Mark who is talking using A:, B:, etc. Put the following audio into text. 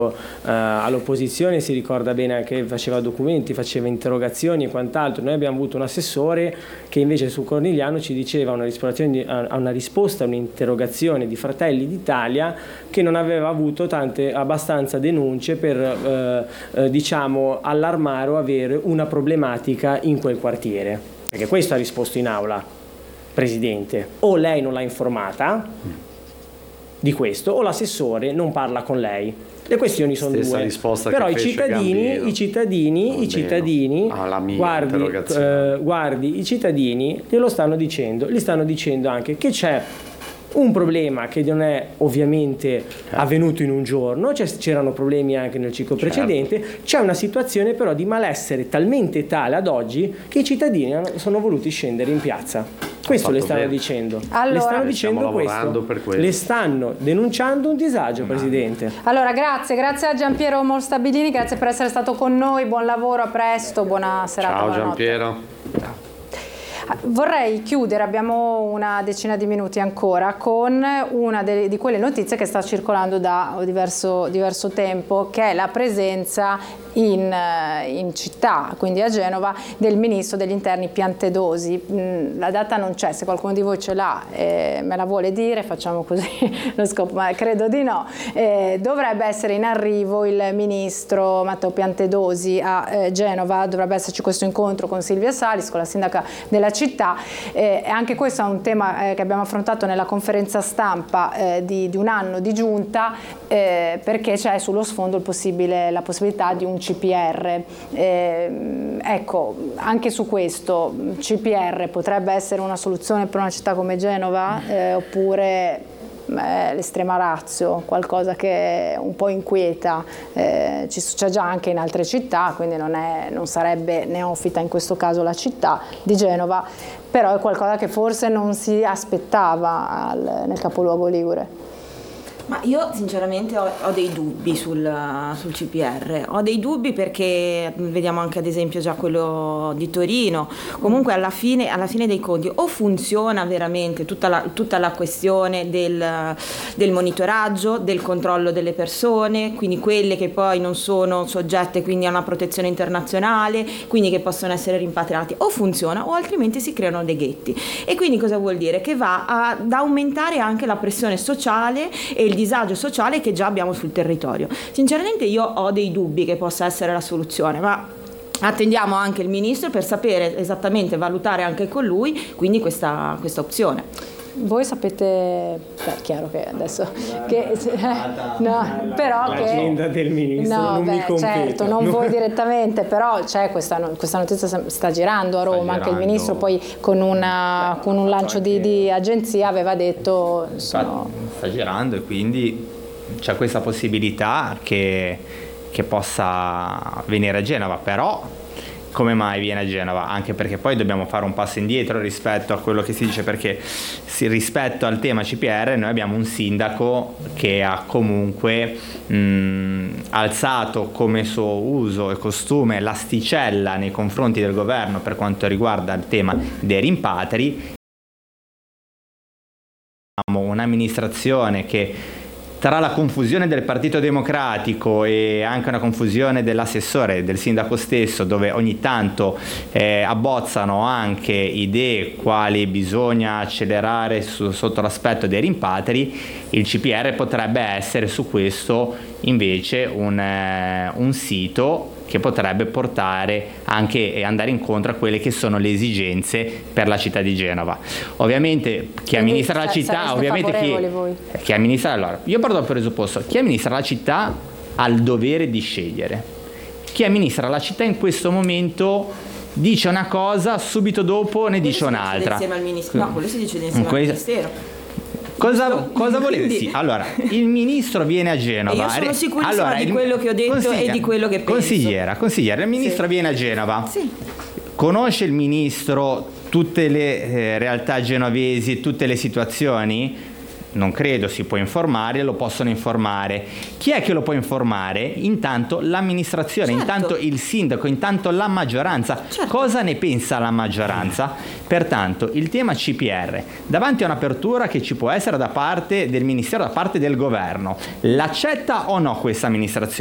A: all'opposizione si ricorda bene che faceva documenti, faceva interrogazioni e quant'altro. Noi abbiamo avuto un assessore che invece su Cornigliano ci diceva a una risposta a un'interrogazione di Fratelli d'Italia che non aveva avuto abbastanza denunce per allarmare o avere una problematica in quel quartiere, perché questo ha risposto in aula, Presidente: o lei non l'ha informata di questo o l'assessore non parla con lei. Le questioni sono
B: Stessa
A: due,
B: risposta
A: però
B: che
A: i cittadini
B: alla mia
A: guardi, i cittadini glielo stanno dicendo, gli stanno dicendo anche che c'è un problema che non è ovviamente avvenuto in un giorno, c'erano problemi anche nel ciclo precedente, c'è una situazione però di malessere talmente tale ad oggi che i cittadini sono voluti scendere in piazza. Questo le stanno dicendo.
C: Allora,
A: le stanno dicendo
B: questo. Per questo.
A: Le stanno denunciando un disagio, Presidente.
C: Allora, grazie a Giampiero Molstabilini, grazie per essere stato con noi, buon lavoro, a presto, buona serata.
B: Ciao Giampiero.
C: Vorrei chiudere, abbiamo una decina di minuti ancora, con una di quelle notizie che sta circolando da diverso tempo, che è la presenza in città, quindi a Genova, del ministro degli interni Piantedosi. La data non c'è, se qualcuno di voi ce l'ha me la vuole dire, facciamo così lo scopo, ma credo di no. Dovrebbe essere in arrivo il ministro Matteo Piantedosi a Genova, dovrebbe esserci questo incontro con Silvia Salis, con la sindaca della città. Anche questo è un tema che abbiamo affrontato nella conferenza stampa di un anno di giunta, perché c'è sullo sfondo la possibilità di un CPR. Ecco, anche su questo CPR potrebbe essere una soluzione per una città come Genova, oppure l'estrema ratio, qualcosa che un po' inquieta, c'è già anche in altre città, quindi non sarebbe neofita in questo caso la città di Genova, però è qualcosa che forse non si aspettava nel capoluogo ligure.
D: Ma io sinceramente ho dei dubbi sul CPR, ho dei dubbi perché vediamo anche ad esempio già quello di Torino, comunque alla fine dei conti o funziona veramente tutta la questione del monitoraggio, del controllo delle persone, quindi quelle che poi non sono soggette quindi a una protezione internazionale, quindi che possono essere rimpatriati, o funziona o altrimenti si creano dei ghetti. E quindi cosa vuol dire? Che va ad aumentare anche la pressione sociale e il disagio sociale che già abbiamo sul territorio. Sinceramente io ho dei dubbi che possa essere la soluzione, ma attendiamo anche il ministro per sapere esattamente, valutare anche con lui quindi questa opzione.
C: Voi sapete, è chiaro che adesso
A: l'agenda del ministro non mi compete.
C: Certo, non voi direttamente, però c'è questa notizia, sta girando a Roma, anche il ministro poi con un lancio di agenzia aveva detto
E: sta girando, e quindi c'è questa possibilità che possa venire a Genova. Però come mai viene a Genova? Anche perché poi dobbiamo fare un passo indietro rispetto a quello che si dice, perché rispetto al tema CPR noi abbiamo un sindaco che ha comunque alzato come suo uso e costume l'asticella nei confronti del governo per quanto riguarda il tema dei rimpatri. Abbiamo un'amministrazione che, tra la confusione del Partito Democratico e anche una confusione dell'assessore, del sindaco stesso, dove ogni tanto abbozzano anche idee quali bisogna accelerare sotto l'aspetto dei rimpatri, il CPR potrebbe essere su questo invece un sito che potrebbe portare anche e andare incontro a quelle che sono le esigenze per la città di Genova. Ovviamente chi amministra la città, chi amministra, allora io parto dal presupposto: chi amministra la città ha il dovere di scegliere. Chi amministra la città in questo momento dice una cosa, subito dopo ne dice un'altra.
D: Insieme al ministro. No, quello si dice insieme al ministero.
E: Cosa volete? Sì, allora, il ministro viene a Genova.
D: Io sono sicurissima di quello che ho detto e di quello che penso.
E: Consigliera, il ministro viene a Genova. Sì. Conosce il ministro tutte le realtà genovesi, tutte le situazioni? non credo si può informare, lo possono informare. Chi è che lo può informare? Intanto l'amministrazione,
D: certo.
E: intanto il sindaco, intanto la maggioranza.
D: Certo.
E: Cosa ne pensa la maggioranza? Pertanto il tema CPR, davanti a un'apertura che ci può essere da parte del Ministero, da parte del governo, l'accetta o no questa amministrazione?